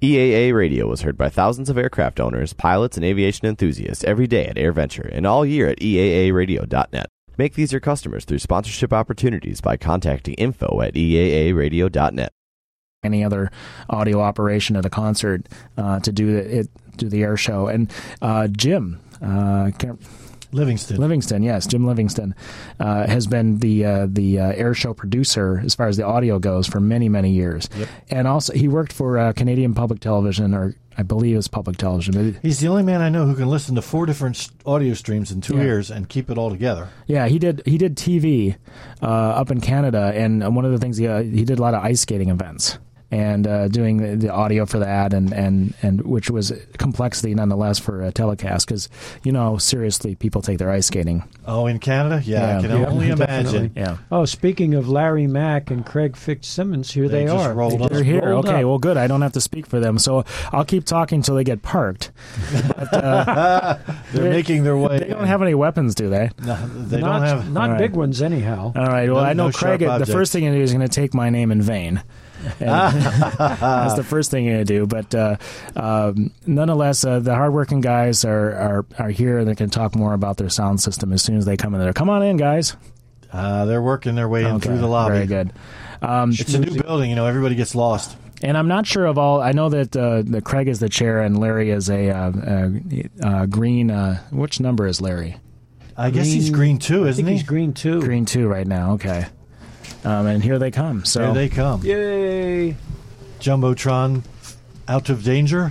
EAA Radio was heard by thousands of aircraft owners, pilots, and aviation enthusiasts every day at AirVenture and all year at EAAradio.net. Make these your customers through sponsorship opportunities by contacting info@EAAradio.net. Any other audio operation at a concert to do the air show. And Jim Livingston, yes, Jim Livingston has been the air show producer as far as the audio goes for many, many years. Yep. And also he worked for Canadian Public Television, or I believe it was Public Television. He's the only man I know who can listen to 4 different audio streams in 2 ears and keep it all together. Yeah, he did TV up in Canada, and one of the things he did a lot of ice skating events. And doing the audio for that, and which was complexity nonetheless for a telecast, because seriously, people take their ice skating. Oh, in Canada, I can only imagine. Yeah. Oh, speaking of Larry Mack and Craig Fitzsimmons, here they just are. They're here. Rolled Okay, up. well, good. I don't have to speak for them, so I'll keep talking until they get parked. But, They're making their way. They don't have any weapons, do they? No, they don't have. Not big ones, anyhow. All right. Well, I know no Craig. sharp The first thing he's going to take my name in vain. That's the first thing you're going to do. But nonetheless, the hardworking guys are here, and they can talk more about their sound system as soon as they come in there. Come on in, guys. They're working their way in through the lobby. Very good. It's a new building. Everybody gets lost. And I'm not sure of all. I know that Craig is the chair, and Larry is a green. Which number is Larry? I guess he's green too, isn't he? He's green too. Green 2 right now. Okay. And here they come. So here they come. Yay! Jumbotron out of danger.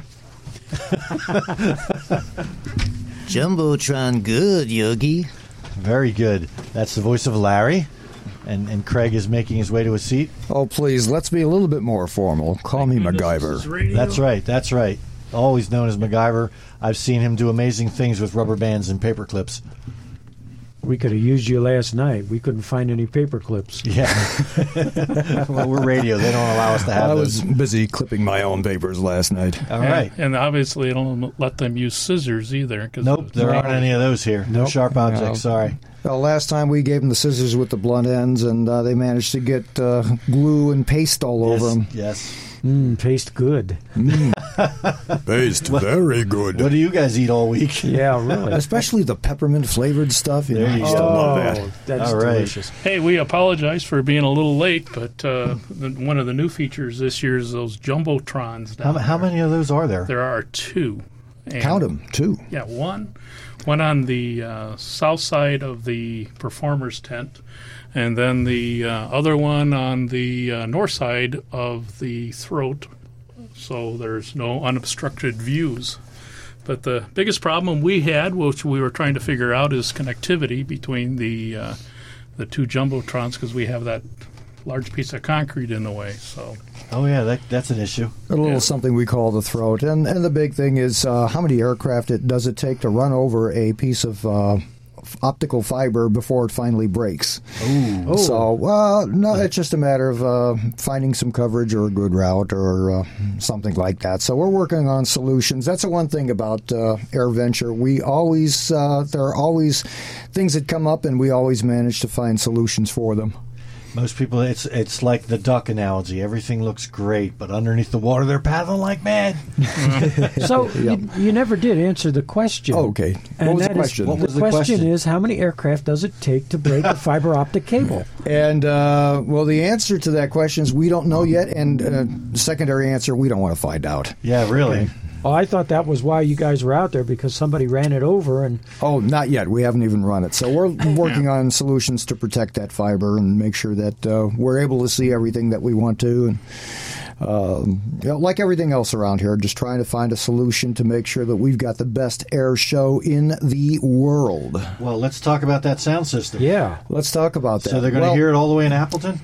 Jumbotron good, Yogi. Very good. That's the voice of Larry. And Craig is making his way to a seat. Oh, please, let's be a little bit more formal. Call me MacGyver. That's right. Always known as MacGyver. I've seen him do amazing things with rubber bands and paper clips. We could have used you last night. We couldn't find any paper clips. Yeah. Well, we're radio. They don't allow us to have those. I was busy clipping my own papers last night. All right. And obviously, they don't let them use scissors either. Nope, there aren't any of those here. No sharp objects, sorry. Well, last time we gave them the scissors with the blunt ends, and they managed to get glue and paste all over them. Yes. Paste good. Paste very good. What do you guys eat all week? Yeah, really. Especially the peppermint flavored stuff. There you go. Love that. That's all right. delicious. Hey, we apologize for being a little late, but one of the new features this year is those Jumbotrons. How many of those are there? There are 2. And Count them, 2. Yeah, one on the south side of the performers tent, and then the other one on the north side of the throat, so there's no unobstructed views. But the biggest problem we had, which we were trying to figure out, is connectivity between the 2 Jumbotrons, because we have that large piece of concrete in the way. So. Oh, yeah, that's an issue. A little something we call the throat. And the big thing is how many aircraft does it take to run over a piece of optical fiber before it finally breaks? Ooh. So, no, it's just a matter of finding some coverage or a good route or something like that. So we're working on solutions. That's the one thing about AirVenture. We always, there are always things that come up, and we always manage to find solutions for them. Most people, it's like the duck analogy. Everything looks great, but underneath the water, they're paddling like mad. So you never did answer the question. Oh, okay. What was the question? The question is, how many aircraft does it take to break a fiber optic cable? And, well, the answer to that question is we don't know yet, and secondary answer, we don't want to find out. Yeah, really. Okay. Oh, I thought that was why you guys were out there, because somebody ran it over. And oh, not yet. We haven't even run it. So we're working on solutions to protect that fiber and make sure that we're able to see everything that we want to. And like everything else around here, just trying to find a solution to make sure that we've got the best air show in the world. Well, let's talk about that sound system. Yeah. Let's talk about that. So they're going to hear it all the way in Appleton?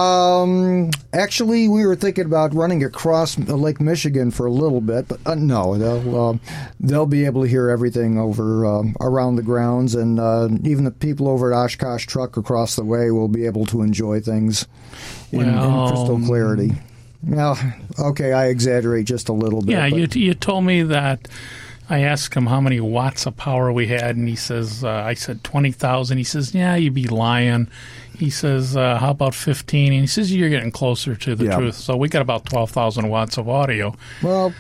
Actually, we were thinking about running across Lake Michigan for a little bit, but no, they'll be able to hear everything over around the grounds, and even the people over at Oshkosh Truck across the way will be able to enjoy things in crystal clarity. Well, okay, I exaggerate just a little bit. Yeah, you told me that. I asked him how many watts of power we had, and he says, I said 20,000. He says, yeah, you'd be lying. He says, how about 15? And he says, you're getting closer to the truth. So we got about 12,000 watts of audio. Well,